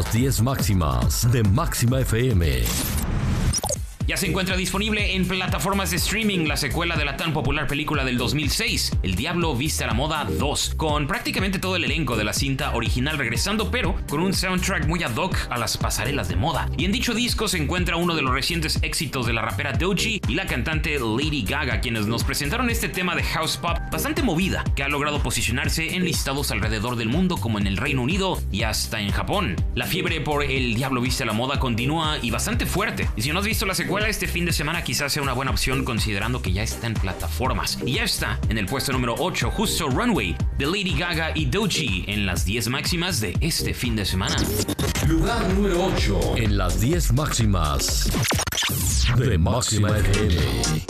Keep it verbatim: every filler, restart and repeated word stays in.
Las diez máximas de Máxima F M. Ya se encuentra disponible en plataformas de streaming la secuela de la tan popular película del dos mil seis, El Diablo Viste a la Moda dos, con prácticamente todo el elenco de la cinta original regresando, pero con un soundtrack muy ad hoc a las pasarelas de moda. Y en dicho disco se encuentra uno de los recientes éxitos de la rapera Doechii y la cantante Lady Gaga, quienes nos presentaron este tema de house pop bastante movida, que ha logrado posicionarse en listados alrededor del mundo, como en el Reino Unido y hasta en Japón. La fiebre por El Diablo Viste a la Moda continúa y bastante fuerte, y si no has visto la secuela este fin de semana quizás sea una buena opción, considerando que ya está en plataformas. Y ya está en el puesto número ocho, justo Runway de Lady Gaga y Doechii en las diez máximas de este fin de semana. Lugar número ocho en las diez máximas de Máxima F M.